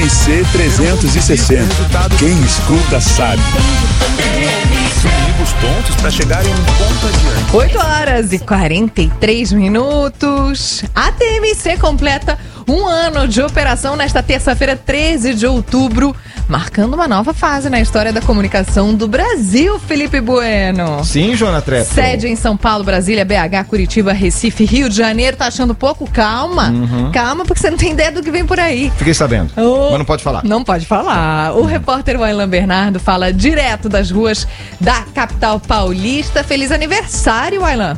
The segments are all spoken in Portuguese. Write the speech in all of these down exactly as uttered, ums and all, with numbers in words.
M C trezentos e sessenta. Quem escuta sabe. Os pontos para chegar em um ponto adiante. oito horas e quarenta e três minutos. A T M C completa um ano de operação nesta terça-feira, treze de outubro, marcando uma nova fase na história da comunicação do Brasil, Felipe Bueno. Sim, Joana Trepto. Sede em São Paulo, Brasília, B H, Curitiba, Recife, Rio de Janeiro. Tá achando pouco? Calma. Uhum. Calma, porque você não tem ideia do que vem por aí. Fiquei sabendo, Oh, mas não pode falar. Não pode falar. O repórter Wailan Bernardo fala direto das ruas da capital paulista. Feliz aniversário, Wailan.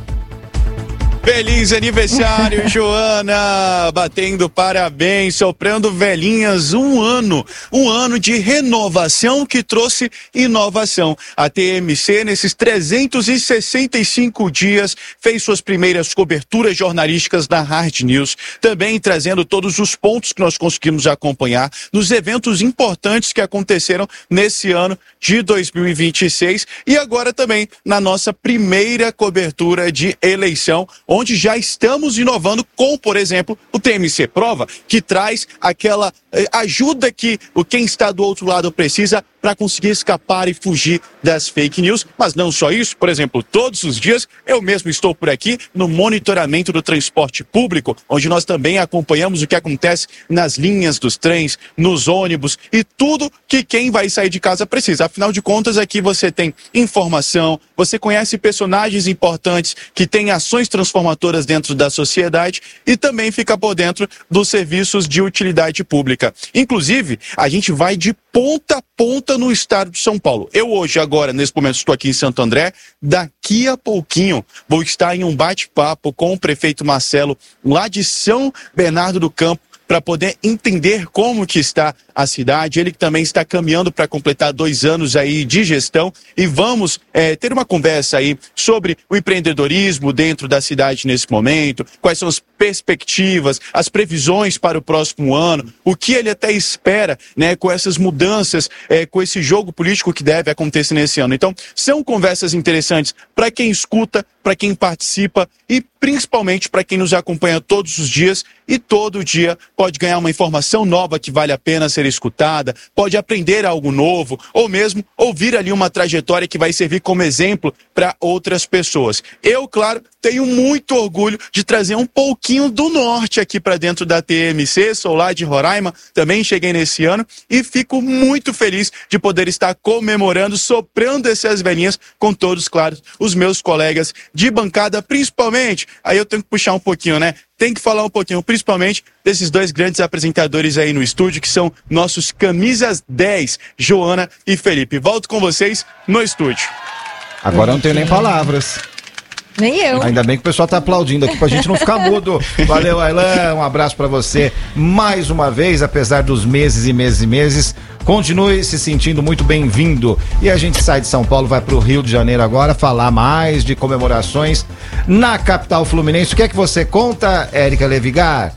Feliz aniversário, Joana! Batendo parabéns, soprando velhinhas, um ano, um ano de renovação que trouxe inovação. A T M C, nesses trezentos e sessenta e cinco dias, fez suas primeiras coberturas jornalísticas na Hard News, também trazendo todos os pontos que nós conseguimos acompanhar nos eventos importantes que aconteceram nesse ano de dois mil e vinte e seis e agora também na nossa primeira cobertura de eleição, onde já estamos inovando com, por exemplo, o T M C Prova, que traz aquela eh, ajuda que o quem está do outro lado precisa para conseguir escapar e fugir das fake news. Mas não só isso, por exemplo, todos os dias eu mesmo estou por aqui no monitoramento do transporte público, onde nós também acompanhamos o que acontece nas linhas dos trens, nos ônibus e tudo que quem vai sair de casa precisa. Afinal de contas, aqui você tem informação, você conhece personagens importantes que têm ações transformadoras dentro da sociedade e também fica por dentro dos serviços de utilidade pública. Inclusive, a gente vai de ponta a ponta no estado de São Paulo. Eu hoje, agora, nesse momento, estou aqui em Santo André. Daqui a pouquinho vou estar em um bate-papo com o prefeito Marcelo, lá de São Bernardo do Campo, para poder entender como que está a cidade. Ele que também está caminhando para completar dois anos aí de gestão e vamos é, ter uma conversa aí sobre o empreendedorismo dentro da cidade nesse momento, quais são as perspectivas, as previsões para o próximo ano, o que ele até espera, né, com essas mudanças, é, com esse jogo político que deve acontecer nesse ano. Então, são conversas interessantes para quem escuta, para quem participa e principalmente para quem nos acompanha todos os dias e todo dia pode ganhar uma informação nova que vale a pena ser escutada, pode aprender algo novo ou mesmo ouvir ali uma trajetória que vai servir como exemplo para outras pessoas. Eu, claro, tenho muito orgulho de trazer um pouquinho do norte aqui para dentro da T M C, sou lá de Roraima, também cheguei nesse ano e fico muito feliz de poder estar comemorando, soprando essas velhinhas com todos, claro, os meus colegas de bancada, principalmente, aí eu tenho que puxar um pouquinho, né? Tem que falar um pouquinho, principalmente, desses dois grandes apresentadores aí no estúdio, que são nossos camisas dez, Joana e Felipe. Volto com vocês no estúdio. Agora eu não tenho nem palavras. Nem eu. Ainda bem que o pessoal tá aplaudindo aqui pra gente não ficar mudo. Valeu, Wailan, um abraço pra você mais uma vez, apesar dos meses e meses e meses. Continue se sentindo muito bem-vindo. E a gente sai de São Paulo, vai pro Rio de Janeiro agora, falar mais de comemorações na capital fluminense. O que é que você conta, Érica Levigar?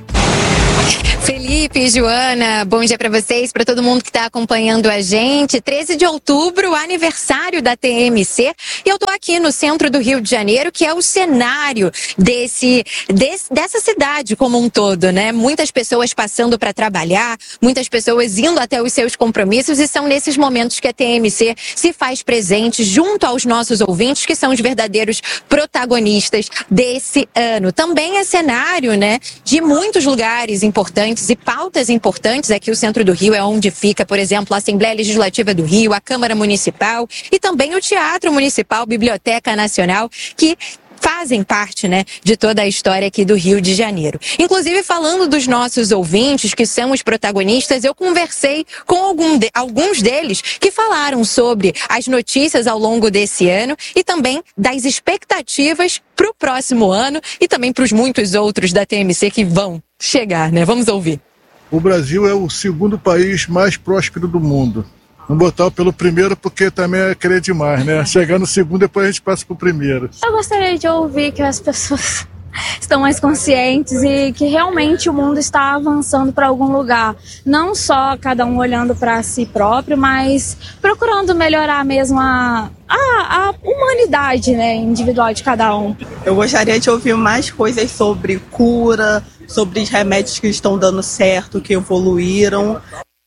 Felipe, Joana, bom dia para vocês, para todo mundo que está acompanhando a gente. treze de outubro, aniversário da T M C, e eu tô aqui no centro do Rio de Janeiro, que é o cenário desse, desse dessa cidade como um todo, né? Muitas pessoas passando para trabalhar, muitas pessoas indo até os seus compromissos, e são nesses momentos que a T M C se faz presente junto aos nossos ouvintes, que são os verdadeiros protagonistas desse ano. Também é cenário, né, de muitos lugares importantes e pautas importantes. Aqui o centro do Rio é onde fica, por exemplo, a Assembleia Legislativa do Rio, a Câmara Municipal e também o Teatro Municipal, Biblioteca Nacional, que fazem parte, né, de toda a história aqui do Rio de Janeiro. Inclusive, falando dos nossos ouvintes, que são os protagonistas, eu conversei com algum de, alguns deles que falaram sobre as notícias ao longo desse ano e também das expectativas para o próximo ano e também para os muitos outros da T M C que vão chegar, né? Vamos ouvir. O Brasil é o segundo país mais próspero do mundo. Vamos botar pelo primeiro porque também é querer demais, né? Chegar no segundo, depois a gente passa pro primeiro. Eu gostaria de ouvir que as pessoas estão mais conscientes e que realmente o mundo está avançando para algum lugar. Não só cada um olhando para si próprio, mas procurando melhorar mesmo a, a, a humanidade, né, individual de cada um. Eu gostaria de ouvir mais coisas sobre cura, sobre remédios que estão dando certo, que evoluíram.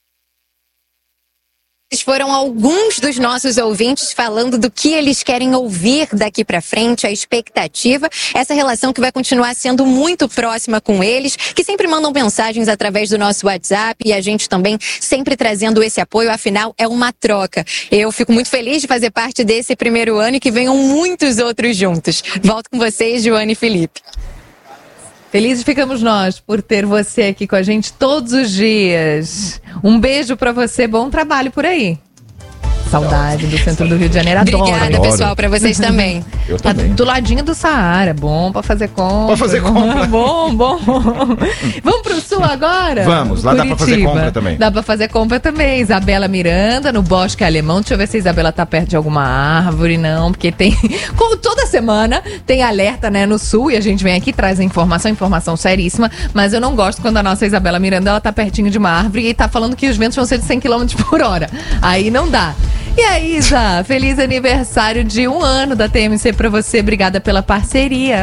Foram alguns dos nossos ouvintes falando do que eles querem ouvir daqui para frente, a expectativa, essa relação que vai continuar sendo muito próxima com eles, que sempre mandam mensagens através do nosso WhatsApp e a gente também sempre trazendo esse apoio, afinal é uma troca. Eu fico muito feliz de fazer parte desse primeiro ano e que venham muitos outros juntos. Volto com vocês, Joana e Felipe. Felizes ficamos nós por ter você aqui com a gente todos os dias. Um beijo pra você, bom trabalho por aí. Saudade do centro do Rio de Janeiro, adoro. Obrigada, adoro. pessoal, pra vocês também. Eu também. Do ladinho do Saara, bom pra fazer compra. Pra fazer compra. Bom, bom. Vamos pro sul agora? Vamos, lá Curitiba. dá pra fazer compra também. Dá pra fazer compra também. Isabela Miranda, no Bosque Alemão. Deixa eu ver se a Isabela tá perto de alguma árvore, não, porque tem... Como toda semana tem alerta, né, no sul, e a gente vem aqui, traz a informação, informação seríssima, mas eu não gosto quando a nossa Isabela Miranda, ela tá pertinho de uma árvore e tá falando que os ventos vão ser de cem quilômetros por hora. Aí não dá. E aí, Isa, feliz aniversário de um ano da T M C pra você. Obrigada pela parceria.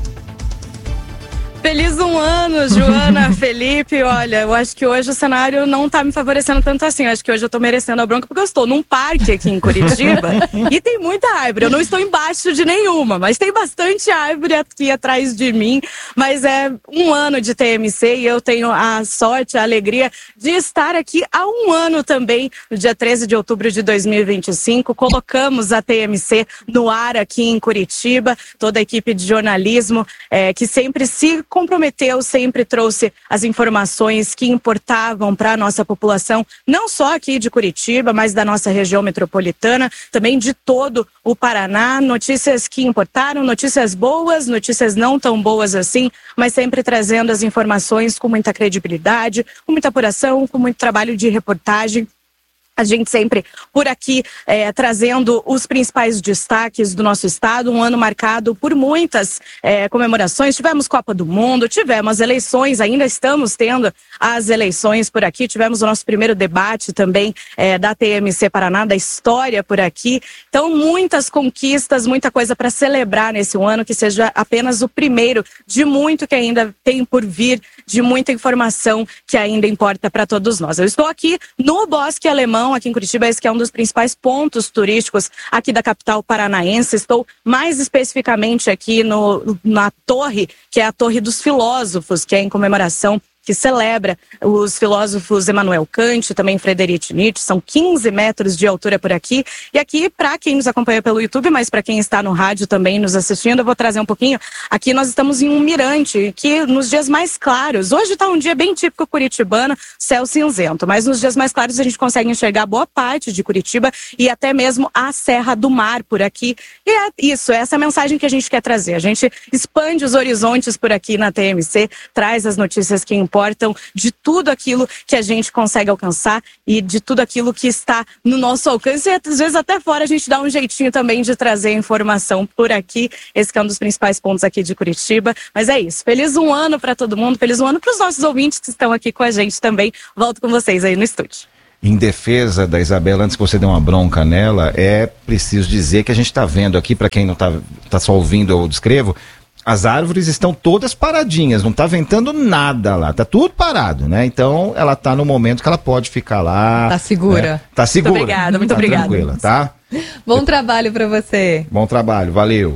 Feliz um ano, Joana, Felipe. Olha, eu acho que hoje o cenário não tá me favorecendo tanto assim. Eu acho que hoje eu tô merecendo a bronca porque eu estou num parque aqui em Curitiba e tem muita árvore. Eu não estou embaixo de nenhuma, mas tem bastante árvore aqui atrás de mim. Mas é um ano de T M C e eu tenho a sorte, a alegria de estar aqui há um ano também, no dia treze de outubro de dois mil e vinte e cinco. Colocamos a T M C no ar aqui em Curitiba. Toda a equipe de jornalismo é, que sempre se comprometeu, sempre trouxe as informações que importavam para a nossa população, não só aqui de Curitiba, mas da nossa região metropolitana, também de todo o Paraná. Notícias que importaram, notícias boas, notícias não tão boas assim, mas sempre trazendo as informações com muita credibilidade, com muita apuração, com muito trabalho de reportagem. A gente sempre por aqui é, trazendo os principais destaques do nosso estado, um ano marcado por muitas é, comemorações. Tivemos Copa do Mundo, tivemos eleições, ainda estamos tendo as eleições por aqui, tivemos o nosso primeiro debate também é, da T M C Paraná, da história por aqui. Então, muitas conquistas, muita coisa para celebrar nesse ano, que seja apenas o primeiro de muito que ainda tem por vir, de muita informação que ainda importa para todos nós. Eu estou aqui no Bosque Alemão, aqui em Curitiba, esse que é um dos principais pontos turísticos aqui da capital paranaense. Estou mais especificamente aqui no, na torre, que é a Torre dos Filósofos, que é em comemoração, que celebra os filósofos Immanuel Kant, também Friedrich Nietzsche. São quinze metros de altura por aqui. E aqui, para quem nos acompanha pelo YouTube, mas para quem está no rádio também nos assistindo, eu vou trazer um pouquinho. Aqui nós estamos em um mirante, que nos dias mais claros, hoje está um dia bem típico curitibano, céu cinzento, mas nos dias mais claros a gente consegue enxergar boa parte de Curitiba e até mesmo a Serra do Mar por aqui. E é isso, é essa mensagem que a gente quer trazer. A gente expande os horizontes por aqui na T M C, traz as notícias que importam, de tudo aquilo que a gente consegue alcançar e de tudo aquilo que está no nosso alcance. E às vezes até fora a gente dá um jeitinho também de trazer informação por aqui. Esse que é um dos principais pontos aqui de Curitiba. Mas é isso. Feliz um ano para todo mundo. Feliz um ano para os nossos ouvintes que estão aqui com a gente também. Volto com vocês aí no estúdio. Em defesa da Isabela, antes que você dê uma bronca nela, é preciso dizer que a gente está vendo aqui, para quem não está tá só ouvindo, eu descrevo, as árvores estão todas paradinhas, não está ventando nada lá, tá tudo parado, né? Então ela está no momento que ela pode ficar lá. Tá segura. Né? Tá segura. Muito obrigada, muito tá obrigada. Tranquila, tá? Bom trabalho para você. Bom trabalho, valeu.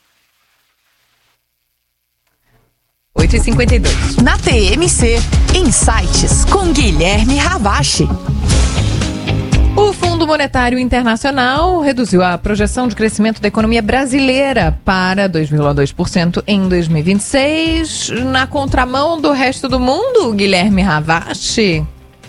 oito e cinquenta e dois. Na T M C, Insights com Guilherme Ravache. O Fundo Monetário Internacional reduziu a projeção de crescimento da economia brasileira para dois vírgula dois por cento em dois mil e vinte e seis, na contramão do resto do mundo, Guilherme Ravache.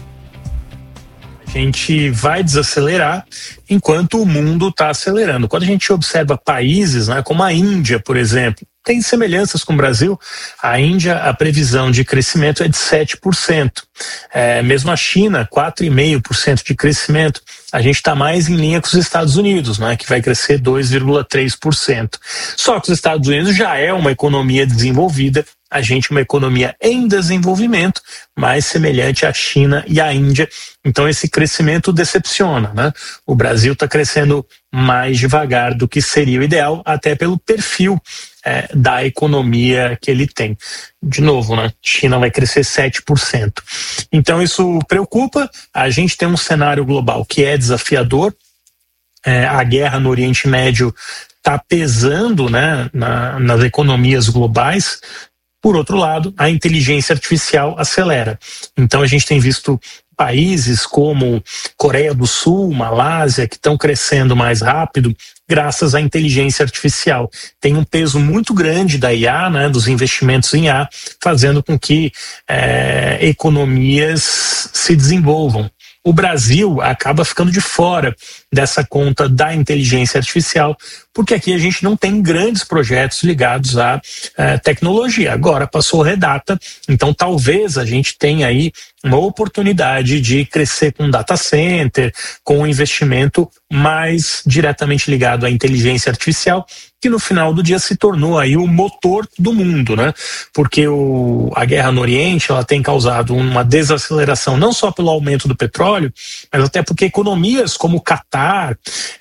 A gente vai desacelerar enquanto o mundo está acelerando. Quando a gente observa países, né, como a Índia, por exemplo, tem semelhanças com o Brasil. A Índia, a previsão de crescimento é de sete por cento. É, mesmo a China, quatro vírgula cinco por cento de crescimento. A gente está mais em linha com os Estados Unidos, né, que vai crescer dois vírgula três por cento. Só que os Estados Unidos já é uma economia desenvolvida a gente é uma economia em desenvolvimento, mais semelhante à China e à Índia. Então esse crescimento decepciona, né? O Brasil está crescendo mais devagar do que seria o ideal, até pelo perfil é, da economia que ele tem. De novo, né? China vai crescer sete por cento. Então isso preocupa. A gente tem um cenário global que é desafiador. É, a guerra no Oriente Médio está pesando, né, na, nas economias globais. Por outro lado, a inteligência artificial acelera. Então a gente tem visto países como Coreia do Sul, Malásia, que estão crescendo mais rápido graças à inteligência artificial. Tem um peso muito grande da I A, né, dos investimentos em I A, fazendo com que é, economias se desenvolvam. O Brasil acaba ficando de fora dessa conta da inteligência artificial, porque aqui a gente não tem grandes projetos ligados à eh, tecnologia. Agora passou o Redata, então talvez a gente tenha aí uma oportunidade de crescer com data center, com um investimento mais diretamente ligado à inteligência artificial, que no final do dia se tornou aí o motor do mundo, né? Porque o, a guerra no Oriente, ela tem causado uma desaceleração não só pelo aumento do petróleo, mas até porque economias como o Catar,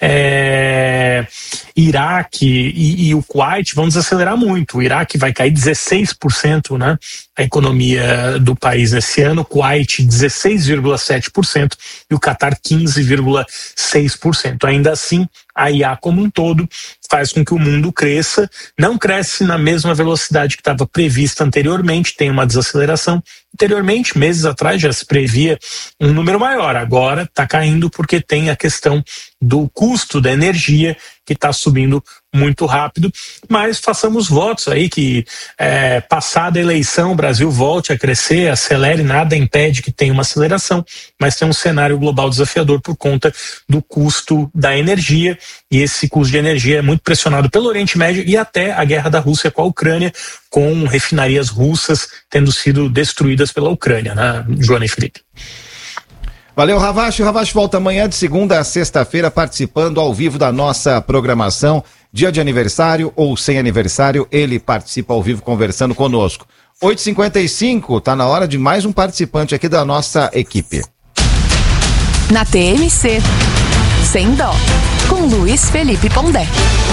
é, Iraque e, e o Kuwait vão desacelerar muito. O Iraque vai cair dezesseis por cento, né? A economia do país nesse ano, o Kuwait dezesseis vírgula sete por cento e o Catar quinze vírgula seis por cento. Ainda assim, a I A como um todo faz com que o mundo cresça, não cresce na mesma velocidade que estava prevista anteriormente, tem uma desaceleração. Anteriormente, meses atrás, já se previa um número maior, agora está caindo porque tem a questão do custo da energia que está subindo muito rápido, mas façamos votos aí que é, passada a eleição o Brasil volte a crescer, acelere, nada impede que tenha uma aceleração, mas tem um cenário global desafiador por conta do custo da energia, e esse custo de energia é muito pressionado pelo Oriente Médio e até a guerra da Rússia com a Ucrânia, com refinarias russas tendo sido destruídas pela Ucrânia, né, Joana e Felipe? Valeu, Ravache. O Ravache volta amanhã de segunda a sexta-feira participando ao vivo da nossa programação. Dia de aniversário ou sem aniversário, ele participa ao vivo conversando conosco. oito e cinquenta e cinco, tá na hora de mais um participante aqui da nossa equipe. Na T M C, Sem Dó, com Luiz Felipe Pondé.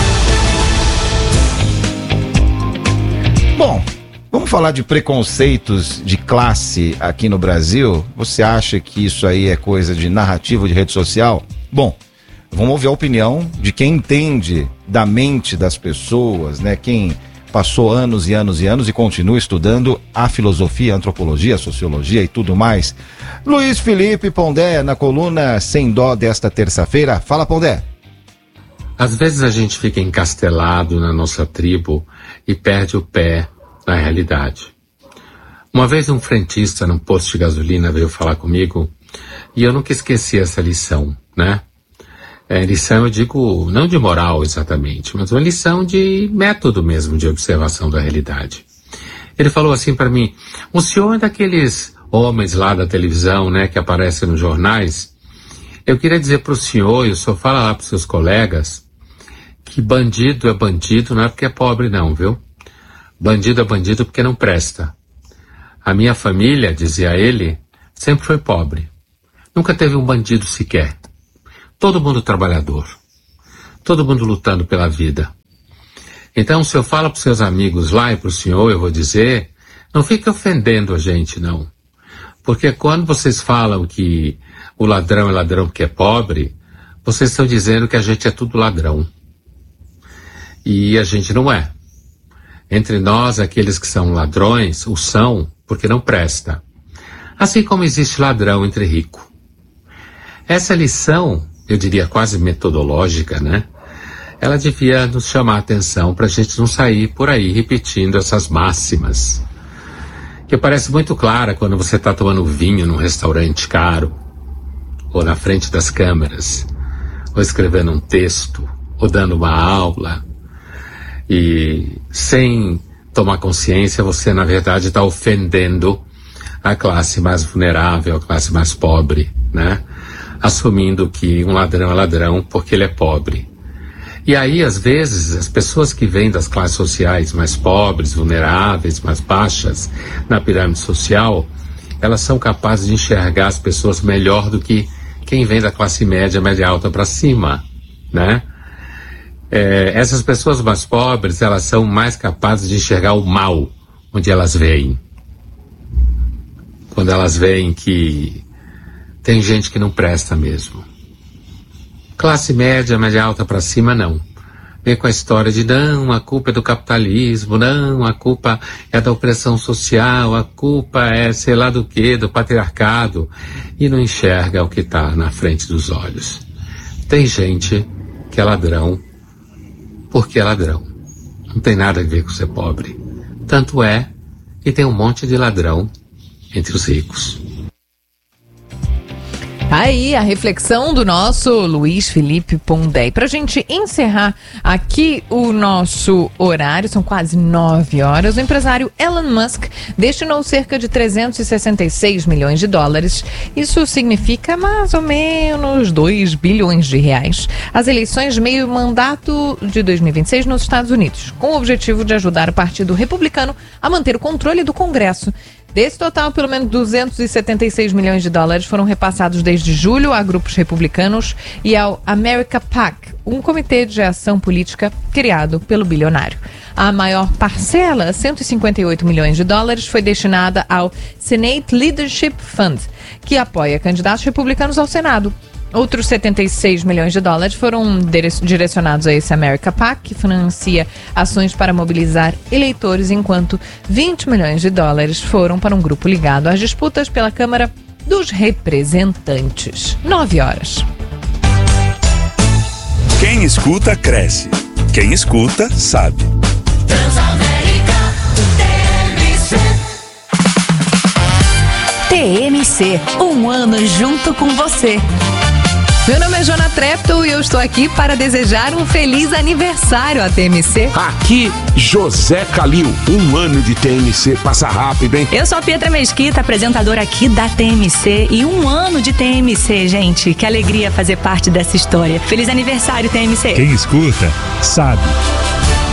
Bom, vamos falar de preconceitos de classe aqui no Brasil. Você acha que isso aí é coisa de narrativa de rede social? Bom, vamos ouvir a opinião de quem entende da mente das pessoas, né? Quem passou anos e anos e anos e continua estudando a filosofia, a antropologia, a sociologia e tudo mais. Luiz Felipe Pondé, na coluna Sem Dó desta terça-feira. Fala, Pondé. Às vezes a gente fica encastelado na nossa tribo e perde o pé na realidade. Uma vez um frentista num posto de gasolina veio falar comigo e eu nunca esqueci essa lição, né? É, lição eu digo não de moral exatamente, mas uma lição de método mesmo de observação da realidade. Ele falou assim para mim: o senhor é daqueles homens lá da televisão, né, que aparecem nos jornais? Eu queria dizer para o senhor, e o senhor fala lá para os seus colegas, que bandido é bandido não é porque é pobre não, viu? Bandido é bandido porque não presta. A minha família, dizia ele, sempre foi pobre. Nunca teve um bandido sequer. Todo mundo trabalhador. Todo mundo lutando pela vida. Então, se eu falo para os seus amigos lá e para o senhor, eu vou dizer, não fique ofendendo a gente, não. Porque quando vocês falam que o ladrão é ladrão porque é pobre, vocês estão dizendo que a gente é tudo ladrão. E a gente não é. Entre nós, aqueles que são ladrões, o são porque não presta. Assim como existe ladrão entre rico. Essa lição, eu diria quase metodológica, né? Ela devia nos chamar a atenção para a gente não sair por aí repetindo essas máximas. Que parece muito clara quando você está tomando vinho num restaurante caro, ou na frente das câmeras, ou escrevendo um texto, ou dando uma aula. E sem tomar consciência, você na verdade está ofendendo a classe mais vulnerável, a classe mais pobre, né? Assumindo que um ladrão é ladrão porque ele é pobre. E aí, às vezes, as pessoas que vêm das classes sociais mais pobres, vulneráveis, mais baixas na pirâmide social, elas são capazes de enxergar as pessoas melhor do que quem vem da classe média, média alta para cima, né? É, essas pessoas mais pobres, elas são mais capazes de enxergar o mal onde elas veem. Quando elas veem que tem gente que não presta mesmo. Classe média, média alta para cima, não. Vem com a história de não, a culpa é do capitalismo, não, a culpa é da opressão social, a culpa é sei lá do que, do patriarcado, e não enxerga o que está na frente dos olhos. Tem gente que é ladrão porque é ladrão. Não tem nada a ver com ser pobre. Tanto é que tem um monte de ladrão entre os ricos. Aí a reflexão do nosso Luiz Felipe Pondé. Para a gente encerrar aqui o nosso horário, são quase nove horas, o empresário Elon Musk destinou cerca de trezentos e sessenta e seis milhões de dólares. Isso significa mais ou menos dois bilhões de reais. As eleições de meio mandato de dois mil e vinte e seis nos Estados Unidos, com o objetivo de ajudar o Partido Republicano a manter o controle do Congresso. Desse total, pelo menos duzentos e setenta e seis milhões de dólares foram repassados desde julho a grupos republicanos e ao America PAC, um comitê de ação política criado pelo bilionário. A maior parcela, cento e cinquenta e oito milhões de dólares, foi destinada ao Senate Leadership Fund, que apoia candidatos republicanos ao Senado. Outros setenta e seis milhões de dólares foram direcionados a esse America PAC, que financia ações para mobilizar eleitores, enquanto vinte milhões de dólares foram para um grupo ligado às disputas pela Câmara dos Representantes. Nove horas. Quem escuta, cresce. Quem escuta, sabe. T M C, um ano junto com você. Meu nome é Jona Trepto e eu estou aqui para desejar um feliz aniversário à T M C. Aqui, José Calil, um ano de T M C, passa rápido, hein? Eu sou a Pietra Mesquita, apresentadora aqui da T M C, e um ano de T M C, gente. Que alegria fazer parte dessa história. Feliz aniversário, T M C. Quem escuta, sabe.